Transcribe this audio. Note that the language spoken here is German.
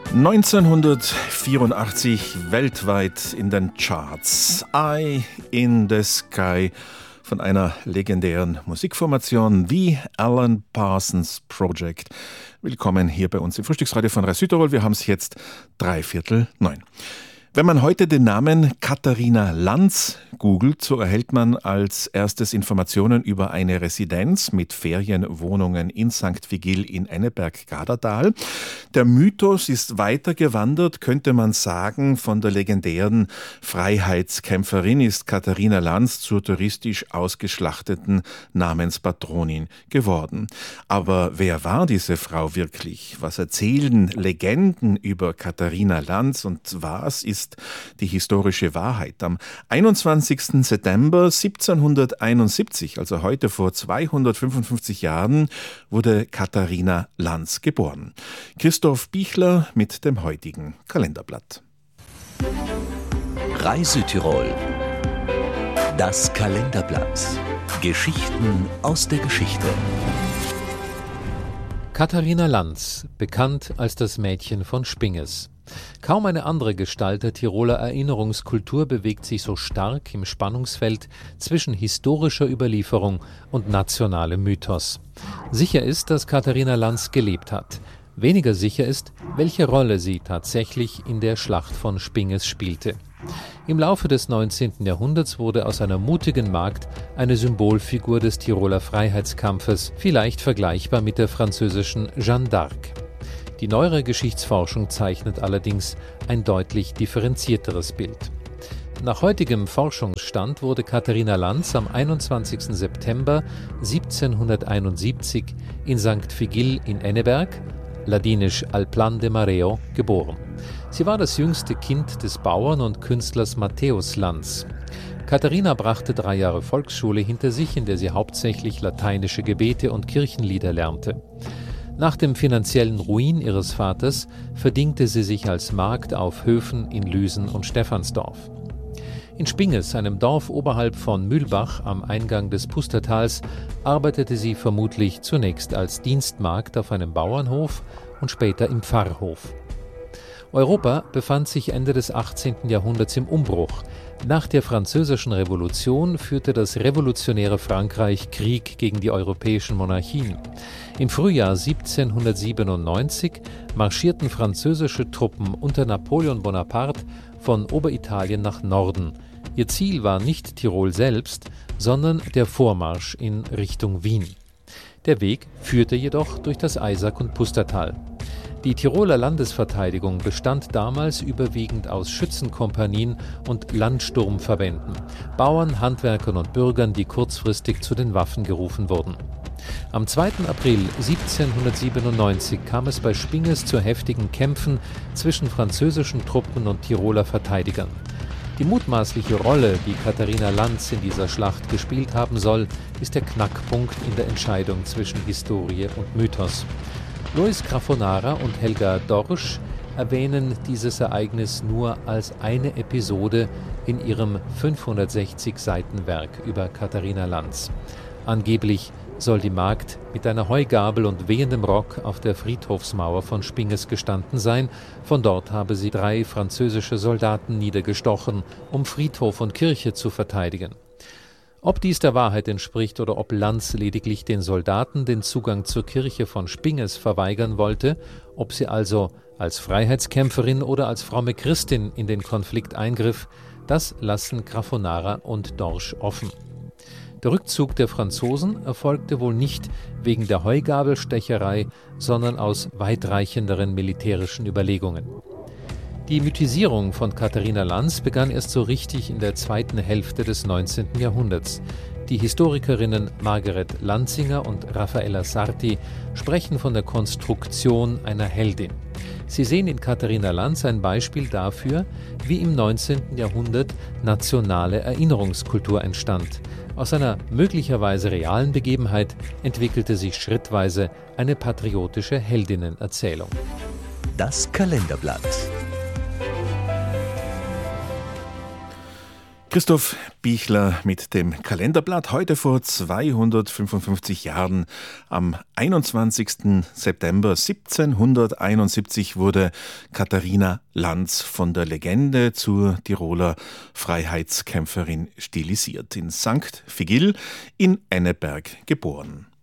1984 weltweit in den Charts. Eye in the Sky von einer legendären Musikformation, The Alan Parsons Project. Willkommen hier bei uns im Frühstücksradio von Radio Südtirol. Wir haben es jetzt 8:45. Wenn man heute den Namen Katharina Lanz googelt, so erhält man als erstes Informationen über eine Residenz mit Ferienwohnungen in St. Vigil in Enneberg-Gadertal. Der Mythos ist weitergewandert, könnte man sagen, von der legendären Freiheitskämpferin ist Katharina Lanz zur touristisch ausgeschlachteten Namenspatronin geworden. Aber wer war diese Frau wirklich? Was erzählen Legenden über Katharina Lanz und was ist die historische Wahrheit? Am 21. September 1771, also heute vor 255 Jahren, wurde Katharina Lanz geboren. Christoph Bichler mit dem heutigen Kalenderblatt. Reisütirol. Das Kalenderblatt. Geschichten aus der Geschichte. Katharina Lanz, bekannt als das Mädchen von Spinges. Kaum eine andere Gestalt der Tiroler Erinnerungskultur bewegt sich so stark im Spannungsfeld zwischen historischer Überlieferung und nationalem Mythos. Sicher ist, dass Katharina Lanz gelebt hat. Weniger sicher ist, welche Rolle sie tatsächlich in der Schlacht von Spinges spielte. Im Laufe des 19. Jahrhunderts wurde aus einer mutigen Magd eine Symbolfigur des Tiroler Freiheitskampfes, vielleicht vergleichbar mit der französischen Jeanne d'Arc. Die neuere Geschichtsforschung zeichnet allerdings ein deutlich differenzierteres Bild. Nach heutigem Forschungsstand wurde Katharina Lanz am 21. September 1771 in St. Vigil in Enneberg, ladinisch Al Plan de Mareo, geboren. Sie war das jüngste Kind des Bauern und Künstlers Matthäus Lanz. Katharina brachte 3 Jahre Volksschule hinter sich, in der sie hauptsächlich lateinische Gebete und Kirchenlieder lernte. Nach dem finanziellen Ruin ihres Vaters verdingte sie sich als Magd auf Höfen in Lüsen und Stephansdorf. In Spinges, einem Dorf oberhalb von Mühlbach am Eingang des Pustertals, arbeitete sie vermutlich zunächst als Dienstmagd auf einem Bauernhof und später im Pfarrhof. Europa befand sich Ende des 18. Jahrhunderts im Umbruch. Nach der Französischen Revolution führte das revolutionäre Frankreich Krieg gegen die europäischen Monarchien. Im Frühjahr 1797 marschierten französische Truppen unter Napoleon Bonaparte von Oberitalien nach Norden. Ihr Ziel war nicht Tirol selbst, sondern der Vormarsch in Richtung Wien. Der Weg führte jedoch durch das Eisack- und Pustertal. Die Tiroler Landesverteidigung bestand damals überwiegend aus Schützenkompanien und Landsturmverbänden, Bauern, Handwerkern und Bürgern, die kurzfristig zu den Waffen gerufen wurden. Am 2. April 1797 kam es bei Spinges zu heftigen Kämpfen zwischen französischen Truppen und Tiroler Verteidigern. Die mutmaßliche Rolle, die Katharina Lanz in dieser Schlacht gespielt haben soll, ist der Knackpunkt in der Entscheidung zwischen Historie und Mythos. Lois Graffonara und Helga Dorsch erwähnen dieses Ereignis nur als eine Episode in ihrem 560-Seiten-Werk über Katharina Lanz. Angeblich soll die Magd mit einer Heugabel und wehendem Rock auf der Friedhofsmauer von Spinges gestanden sein. Von dort habe sie 3 französische Soldaten niedergestochen, um Friedhof und Kirche zu verteidigen. Ob dies der Wahrheit entspricht oder ob Lanz lediglich den Soldaten den Zugang zur Kirche von Spinges verweigern wollte, ob sie also als Freiheitskämpferin oder als fromme Christin in den Konflikt eingriff, das lassen Graffonara und Dorsch offen. Der Rückzug der Franzosen erfolgte wohl nicht wegen der Heugabelstecherei, sondern aus weitreichenderen militärischen Überlegungen. Die Mythisierung von Katharina Lanz begann erst so richtig in der zweiten Hälfte des 19. Jahrhunderts. Die Historikerinnen Margaret Lanzinger und Raffaella Sarti sprechen von der Konstruktion einer Heldin. Sie sehen in Katharina Lanz ein Beispiel dafür, wie im 19. Jahrhundert nationale Erinnerungskultur entstand. Aus einer möglicherweise realen Begebenheit entwickelte sich schrittweise eine patriotische Heldinnenerzählung. Das Kalenderblatt. Christoph Bichler mit dem Kalenderblatt. Heute vor 255 Jahren, am 21. September 1771, wurde Katharina Lanz von der Legende zur Tiroler Freiheitskämpferin stilisiert. In St. Vigil in Enneberg geboren.